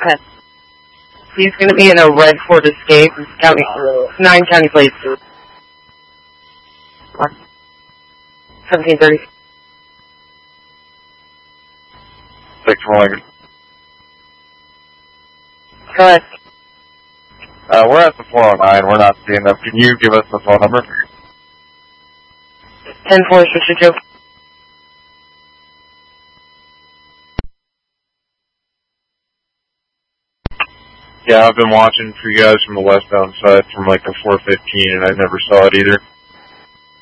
He's going to be in a red Ford Escape, 9 county plates. 1730. 6 Lincoln. Correct. We're at the 409. We're not seeing them. Can you give us the phone number? 10-4, Mr. Joe. Yeah, I've been watching for you guys from the westbound side from like the 415, and I never saw it either.